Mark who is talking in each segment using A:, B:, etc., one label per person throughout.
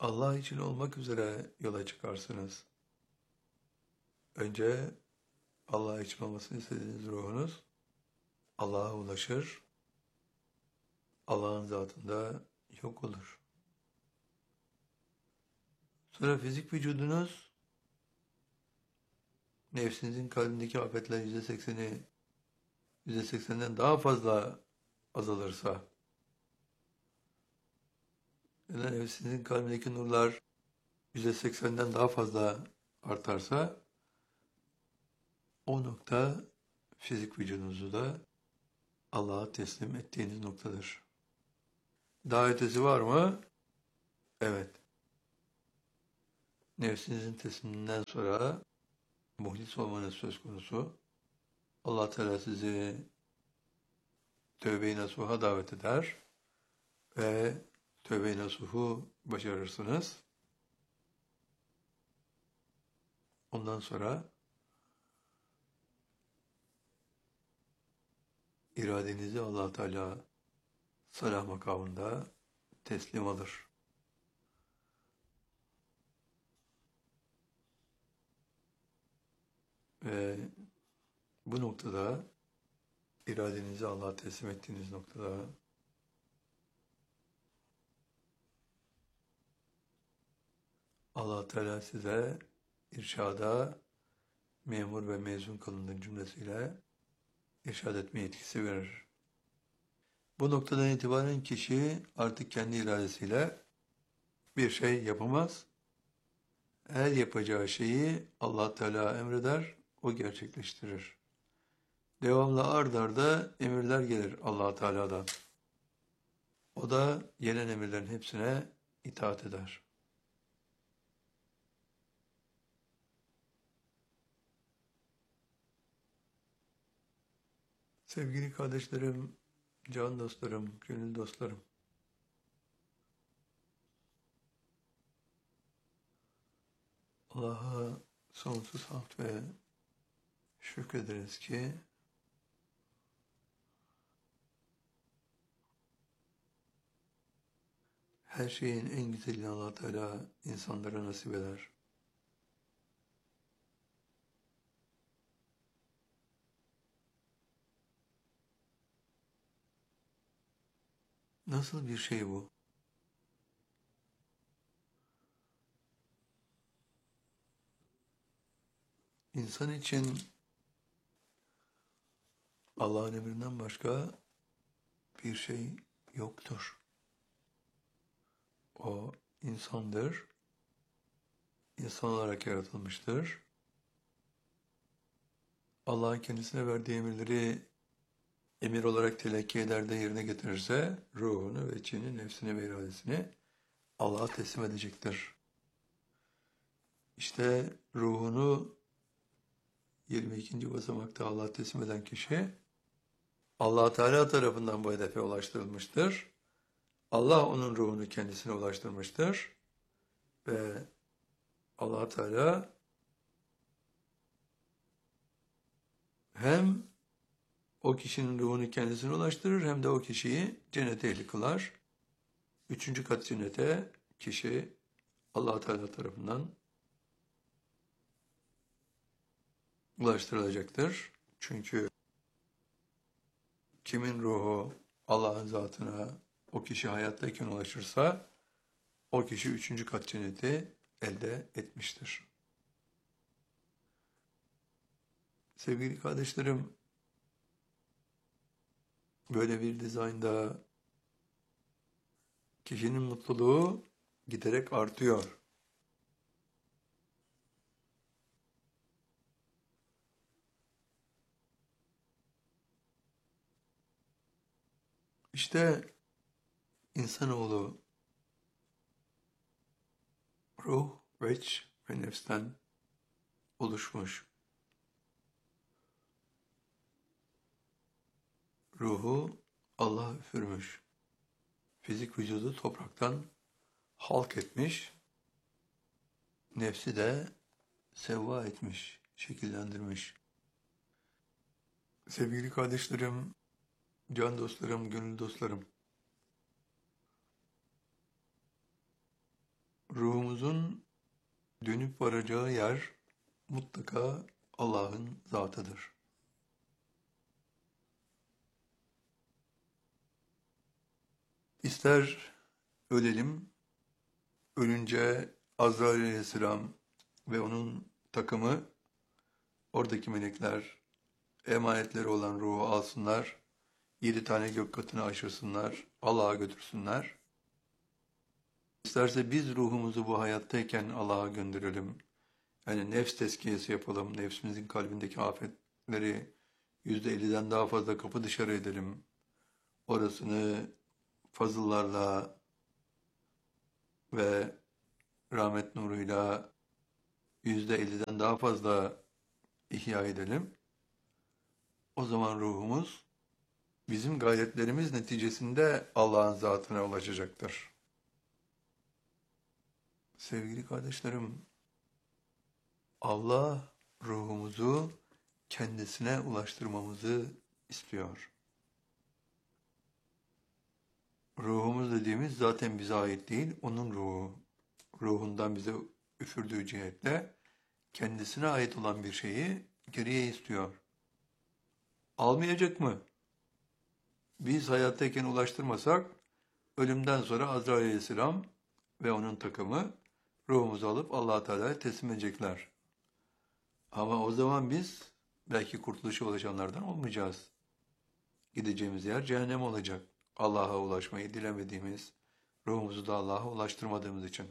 A: Allah için olmak üzere yola çıkarsınız. Önce Allah için olmasını istediğiniz ruhunuz Allah'a ulaşır, Allah'ın zatında yok olur. Sonra fizik vücudunuz nefsinizin kalbindeki afetler %80'den daha fazla azalırsa, ya da nefsinizin kalbindeki nurlar %80'den daha fazla artarsa, o nokta fizik vücudunuzu da Allah'a teslim ettiğiniz noktadır. Daha ötesi var mı? Evet. Nefsinizin tesliminden sonra muhlis olmanız söz konusu. Allah Teala sizi tövbe-i nasuha davet eder ve tövbe-i nasuhu başarırsınız. Ondan sonra iradenizi Allah Teala salah makamında teslim alır. Ve bu noktada iradenizi Allah'a teslim ettiğiniz noktada Allah Teala size irşada memur ve mezun kılındığı cümlesiyle irşad etme yetkisi verir. Bu noktadan itibaren kişi artık kendi iradesiyle bir şey yapamaz. Her yapacağı şeyi Allah Teala emreder, o gerçekleştirir. Devamlı ard arda emirler gelir Allah Teala'dan. O da gelen emirlerin hepsine itaat eder. Sevgili kardeşlerim, can dostlarım, gönül dostlarım. Allah'a sonsuz hamd ve şükrederiz ki her şeyin en güzelini Allah Teala insanlara nasip eder. Nasıl bir şey bu? İnsan için Allah'ın emrinden başka bir şey yoktur. O insandır, insan olarak yaratılmıştır. Allah'ın kendisine verdiği emirleri emir olarak telakki eder de yerine getirirse ruhunu ve içini, nefsini ve iradesini Allah'a teslim edecektir. İşte ruhunu 22. basamakta Allah'a teslim eden kişi Allah Teala tarafından bu hedefe ulaştırılmıştır. Allah onun ruhunu kendisine ulaştırmıştır ve Allah Teala hem o kişinin ruhunu kendisine ulaştırır hem de o kişiyi cennete ehli kılar. 3. kat cennete kişi Allah Teala tarafından ulaştırılacaktır. Çünkü kimin ruhu Allah'ın zatına o kişi hayattayken ulaşırsa o kişi 3. kat cenneti elde etmiştir. Sevgili kardeşlerim, böyle bir dizaynda kişinin mutluluğu giderek artıyor. İşte insanoğlu ruh, veç ve nefsten oluşmuş. Ruhu Allah üfürmüş. Fizik vücudu topraktan halk etmiş. Nefsi de sevva etmiş, şekillendirmiş. Sevgili kardeşlerim, can dostlarım, gönül dostlarım. ruhumuzun dönüp varacağı yer mutlaka Allah'ın zatıdır. İster ölelim, ölünce Azrail aleyhisselam ve onun takımı, oradaki melekler, emanetleri olan ruhu alsınlar, 7 tane gök katını aşırsınlar, Allah'a götürsünler. İsterse biz ruhumuzu bu hayattayken Allah'a gönderelim. Yani nefs tezkiyesi yapalım, nefsimizin kalbindeki afetleri %50'den daha fazla kapı dışarı edelim. Orasını fazıllarla ve rahmet nuruyla %50'den daha fazla ihya edelim. O zaman ruhumuz bizim gayretlerimiz neticesinde Allah'ın zatına ulaşacaktır. Sevgili kardeşlerim, Allah ruhumuzu kendisine ulaştırmamızı istiyor. Ruhumuz dediğimiz zaten bize ait değil, onun ruhu. Ruhundan bize üfürdüğü cihetle kendisine ait olan bir şeyi geriye istiyor. Almayacak mı? Biz hayattayken ulaştırmasak, ölümden sonra Azrail aleyhisselam ve onun takımı ruhumuzu alıp Allah Teala'ya teslim edecekler. Ama o zaman biz belki kurtuluşa ulaşanlardan olmayacağız. Gideceğimiz yer cehennem olacak. Allah'a ulaşmayı dilemediğimiz, ruhumuzu da Allah'a ulaştırmadığımız için.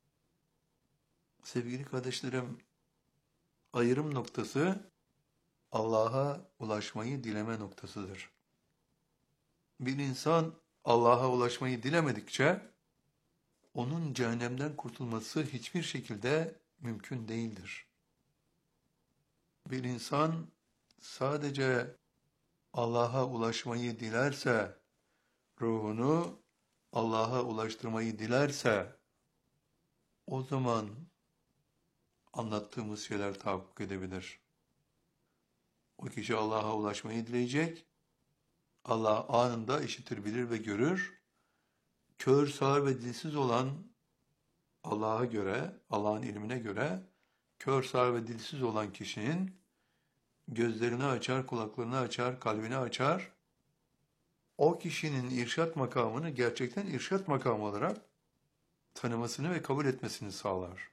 A: Sevgili kardeşlerim, ayrım noktası Allah'a ulaşmayı dileme noktasıdır. Bir insan Allah'a ulaşmayı dilemedikçe onun cehennemden kurtulması hiçbir şekilde mümkün değildir. Bir insan sadece Allah'a ulaşmayı dilerse, ruhunu Allah'a ulaştırmayı dilerse, o zaman anlattığımız şeyler tahakkuk edebilir. O kişi Allah'a ulaşmayı dileyecek, Allah anında işitir, bilir ve görür. Kör, sağır ve dilsiz olan Allah'a göre, Allah'ın ilmine göre, kör, sağır ve dilsiz olan kişinin gözlerini açar, kulaklarını açar, kalbini açar. O kişinin irşat makamını gerçekten irşat makamı olarak tanımasını ve kabul etmesini sağlar.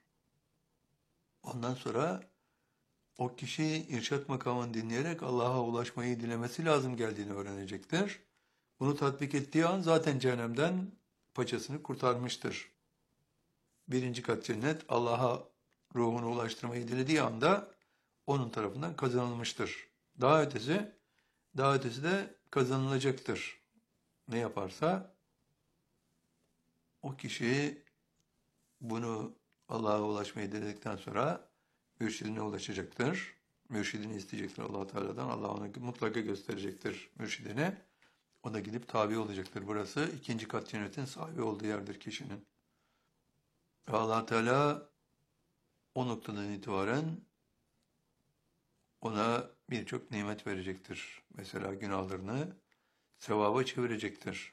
A: Ondan sonra o kişi irşat makamını dinleyerek Allah'a ulaşmayı dilemesi lazım geldiğini öğrenecektir. Bunu tatbik ettiği an zaten cehennemden paçasını kurtarmıştır. 1. kat cennet Allah'a ruhunu ulaştırmayı dilediği anda onun tarafından kazanılmıştır. Daha ötesi de kazanılacaktır. Ne yaparsa o kişi bunu Allah'a ulaşmayı diledikten sonra mürşidine ulaşacaktır. Mürşidini isteyecektir Allah Teala'dan. Allah ona mutlaka gösterecektir mürşidine. O da gidip tabi olacaktır. Burası 2. kat cennetin sahibi olduğu yerdir kişinin. Allah Teala o noktadan itibaren ona birçok nimet verecektir. Mesela günahlarını sevaba çevirecektir.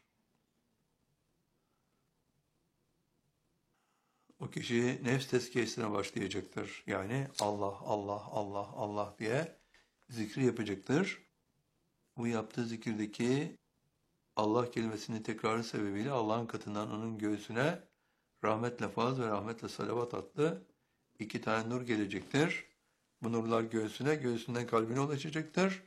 A: O kişi nefs tezkiyesine başlayacaktır. Yani Allah, Allah, Allah, Allah diye zikri yapacaktır. Bu yaptığı zikirdeki Allah kelimesinin tekrarı sebebiyle Allah'ın katından onun göğsüne rahmetle faz ve rahmetle salavat adlı 2 tane nur gelecektir. Bu nurlar göğsünden kalbine ulaşacaktır.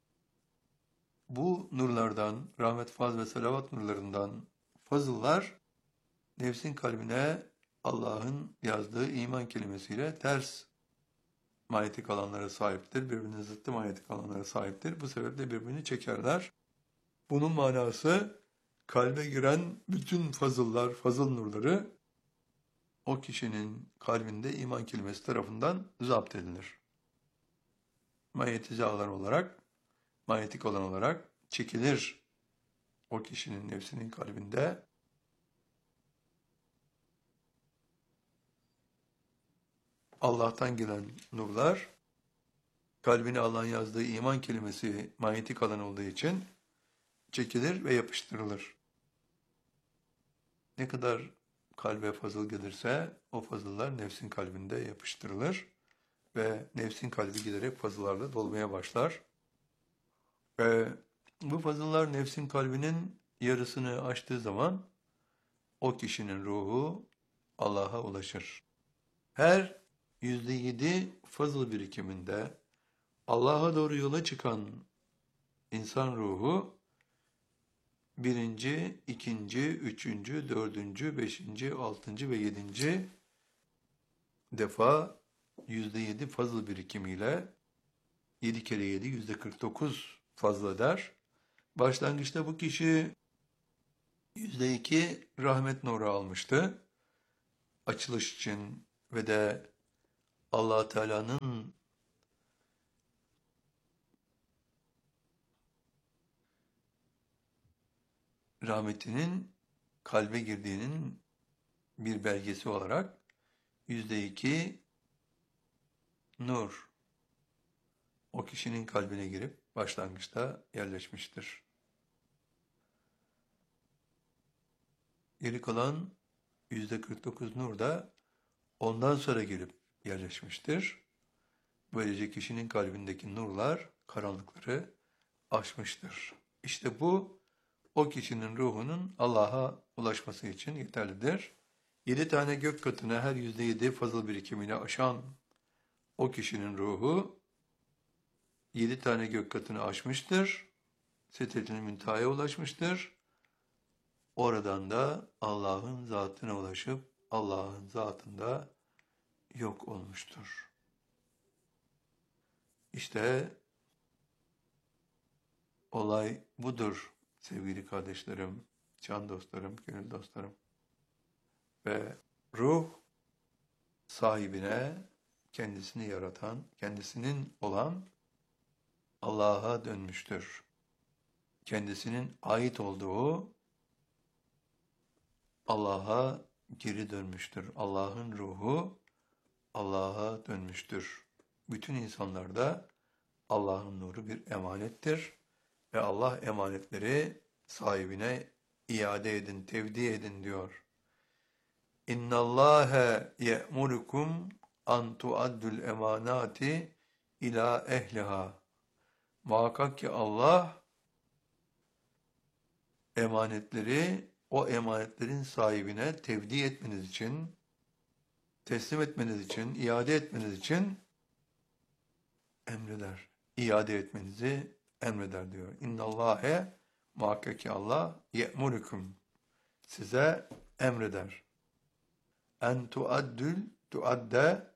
A: Bu nurlardan, rahmet, faz ve salavat nurlarından fazıllar nefsin kalbine Allah'ın yazdığı iman kelimesiyle ters manyetik alanlara sahiptir. Birbirine zıttı manyetik alanlara sahiptir. Bu sebeple birbirini çekerler. Bunun manası kalbe giren bütün fazıllar, fazıl nurları o kişinin kalbinde iman kelimesi tarafından zapt edilir. Manyetize alan olarak, manyetik alan olarak çekilir o kişinin nefsinin kalbinde. Allah'tan gelen nurlar, kalbine Allah'ın yazdığı iman kelimesi manyetik alan olduğu için çekilir ve yapıştırılır. Ne kadar kalbe fazıl gelirse o fazıllar nefsin kalbinde yapıştırılır ve nefsin kalbi giderek fazıllarla dolmaya başlar. Bu fazıllar nefsin kalbinin yarısını aştığı zaman o kişinin ruhu Allah'a ulaşır. Her %7 fazıl birikiminde Allah'a doğru yola çıkan insan ruhu birinci, ikinci, üçüncü, dördüncü, beşinci, altıncı ve yedinci defa %7 fazıl birikimiyle 7 kere 7 %49 fazla eder. Başlangıçta bu kişi %2 rahmet nuru almıştı. Açılış için ve de Allah Teala'nın rahmetinin kalbe girdiğinin bir belgesi olarak %2 nur o kişinin kalbine girip başlangıçta yerleşmiştir. Geri kalan %49 nur da ondan sonra gelip yerleşmiştir. Böylece kişinin kalbindeki nurlar karanlıkları aşmıştır. İşte bu o kişinin ruhunun Allah'a ulaşması için yeterlidir. 7 tane gök katına her %7 fazıl birikimini aşan o kişinin ruhu 7 tane gök katını aşmıştır. Sidretil müntehaya ulaşmıştır. Oradan da Allah'ın zatına ulaşıp Allah'ın zatında yok olmuştur. İşte olay budur sevgili kardeşlerim, can dostlarım, gönül dostlarım. Ve ruh sahibine, kendisini yaratan, kendisinin olan Allah'a dönmüştür. Kendisinin ait olduğu Allah'a geri dönmüştür. Allah'ın ruhu Allah'a dönmüştür. Bütün insanlarda Allah'ın nuru bir emanettir ve Allah emanetleri sahibine iade edin, tevdi edin diyor. İnna Allahe ye'murukum an tu'addul emanati ila ehliha. Muhakkak ki Allah emanetleri o emanetlerin sahibine tevdi etmeniz için, teslim etmeniz için, iade etmeniz için emreder. İade etmenizi emreder diyor. İnnallâhe, muhakkak ki Allah, ye'murukum, size emreder. En tuadde,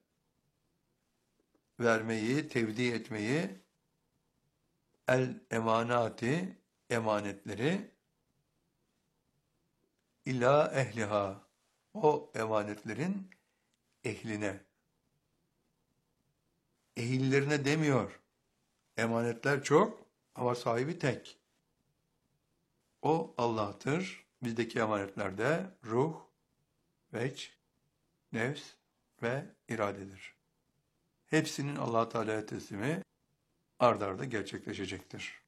A: vermeyi, tevdi etmeyi, el emanati, emanetleri, ila ehliha, o emanetlerin ehline, ehillerine demiyor. Emanetler çok ama sahibi tek. O Allah'tır. Bizdeki emanetlerde ruh, veç, nefs ve iradedir. Hepsinin Allah Teala'ya teslimi ard arda gerçekleşecektir.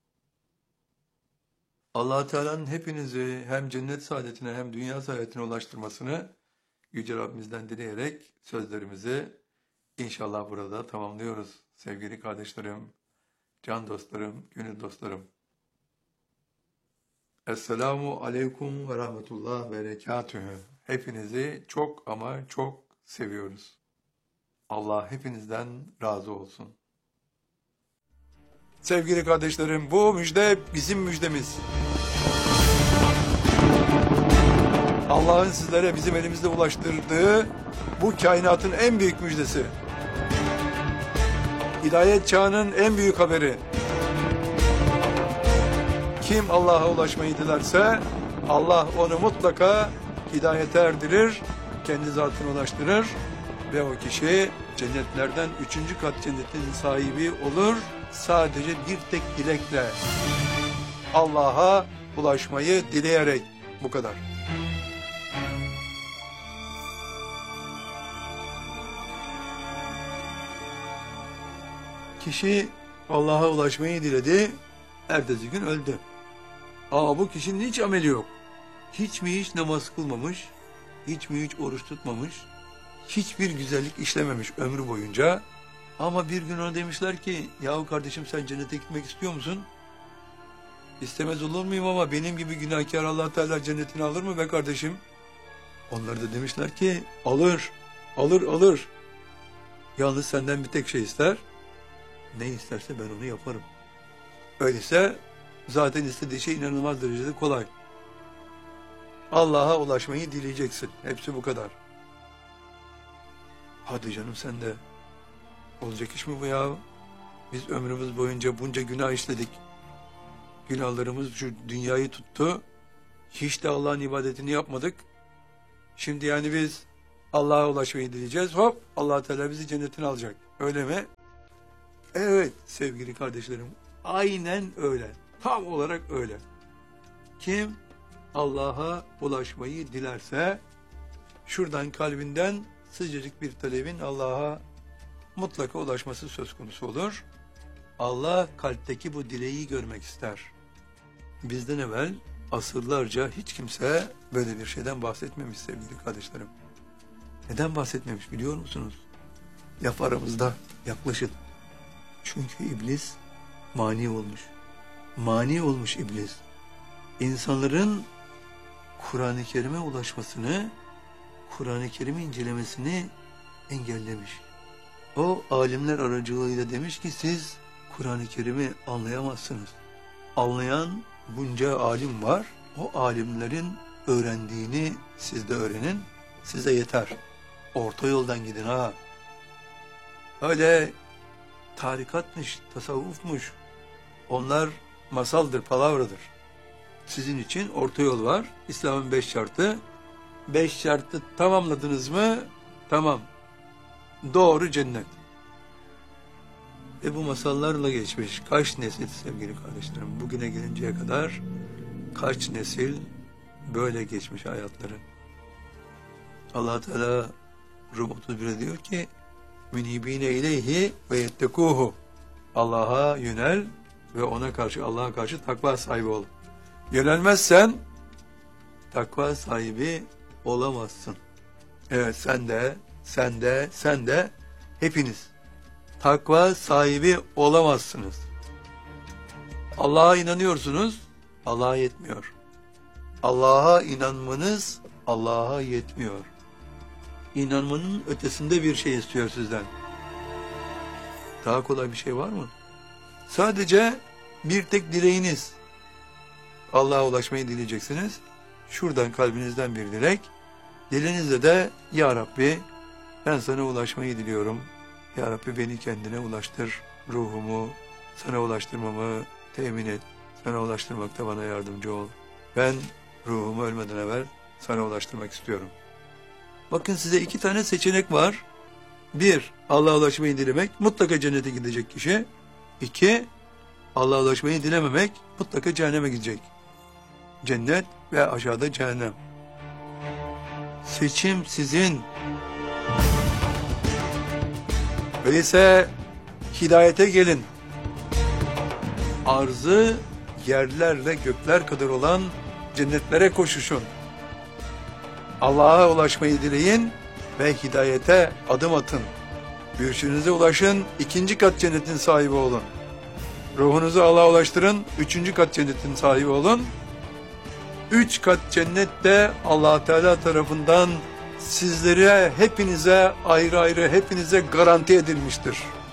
A: Allah Teala'nın hepinizi hem cennet saadetine hem dünya saadetine ulaştırmasını Yüce Rabbimizden dileyerek sözlerimizi inşallah burada tamamlıyoruz. Sevgili kardeşlerim, can dostlarım, gönül dostlarım. Esselamu aleyküm ve rahmetullah ve berekatühü. Hepinizi çok ama çok seviyoruz. Allah hepinizden razı olsun. Sevgili kardeşlerim, bu müjde bizim müjdemiz. Allah'ın sizlere bizim elimizde ulaştırdığı bu kainatın en büyük müjdesi. Hidayet çağının en büyük haberi. Kim Allah'a ulaşmayı dilerse Allah onu mutlaka hidayete erdirir, kendi zatına ulaştırır ve o kişi cennetlerden 3. kat cennetin sahibi olur. Sadece bir tek dilekle, Allah'a ulaşmayı dileyerek, bu kadar. Kişi Allah'a ulaşmayı diledi, ertesi gün öldü. Ama bu kişinin hiç ameli yok. Hiç namaz kılmamış, hiç mi hiç oruç tutmamış, hiçbir güzellik işlememiş ömrü boyunca. Ama bir gün ona demişler ki, yahu kardeşim sen cennete gitmek istiyor musun? İstemez olur muyum ama benim gibi günahkar Allah Teala cennetini alır mı be kardeşim? Onlar da demişler ki, alır, alır. Yalnız senden bir tek şey ister. Ne isterse ben onu yaparım. Öyleyse zaten istediği şey inanılmaz derecede kolay. Allah'a ulaşmayı dileyeceksin. Hepsi bu kadar. Hadi canım sen de. Olacak iş mi bu ya? Biz ömrümüz boyunca bunca günah işledik. Günahlarımız şu dünyayı tuttu. Hiç de Allah'ın ibadetini yapmadık. Şimdi yani biz Allah'a ulaşmayı dileyeceğiz. Hop Allah Teala bizi cennetine alacak. Öyle mi? Evet sevgili kardeşlerim. Aynen öyle. Tam olarak öyle. Kim Allah'a ulaşmayı dilerse şuradan kalbinden sıcacık bir talebin Allah'a mutlaka ulaşması söz konusu olur. Allah kalpteki bu dileği görmek ister. Bizden evvel asırlarca hiç kimse böyle bir şeyden bahsetmemiş sevgili kardeşlerim. Neden bahsetmemiş biliyor musunuz? Laf aramızda yaklaşın. Çünkü iblis mani olmuş. Mani olmuş iblis. İnsanların Kur'an-ı Kerim'e ulaşmasını, Kur'an-ı Kerim'i incelemesini engellemiş. O alimler aracılığıyla demiş ki siz Kur'an-ı Kerim'i anlayamazsınız. Anlayan bunca alim var. O alimlerin öğrendiğini siz de öğrenin. Size yeter. Orta yoldan gidin ha. Öyle tarikatmış, tasavvufmuş. Onlar masaldır, palavradır. Sizin için orta yol var. İslam'ın 5 şartı. 5 şartı tamamladınız mı? Tamam. Doğru cennet. Ve bu masallarla geçmiş kaç nesil sevgili kardeşlerim, bugüne gelinceye kadar kaç nesil böyle geçmiş hayatları. Allah Teala Rum 31'e diyor ki münibine ileyhi ve yettekuhu. Allah'a yönel ve ona karşı, Allah'a karşı takva sahibi ol. Yönelmezsen takva sahibi olamazsın. Evet sen de hepiniz takva sahibi olamazsınız. Allah'a inanıyorsunuz, Allah'a yetmiyor. Allah'a inanmanız Allah'a yetmiyor. İnanmanın ötesinde bir şey istiyor sizden. Daha kolay bir şey var mı? Sadece bir tek dileğiniz. Allah'a ulaşmayı dileyeceksiniz. Şuradan kalbinizden bir dilek. Dilinizde de Ya Rabbi ben sana ulaşmayı diliyorum. Ya Rabbi beni kendine ulaştır. Ruhumu sana ulaştırmamı temin et. Sana ulaştırmakta bana yardımcı ol. Ben ruhumu ölmeden evvel sana ulaştırmak istiyorum. Bakın size 2 tane seçenek var. 1. Allah'a ulaşmayı dilemek. Mutlaka cennete gidecek kişi. 2. Allah'a ulaşmayı dilememek. Mutlaka cehenneme gidecek. Cennet ve aşağıda cehennem. Seçim sizin. Öyleyse hidayete gelin. Arzı yerlerle gökler kadar olan cennetlere koşuşun. Allah'a ulaşmayı dileyin ve hidayete adım atın. Mürşidinize ulaşın, 2. kat cennetin sahibi olun. Ruhunuzu Allah'a ulaştırın, 3. kat cennetin sahibi olun. 3 kat cennet de Allah Teala tarafından sizlere, hepinize ayrı ayrı hepinize garanti edilmiştir.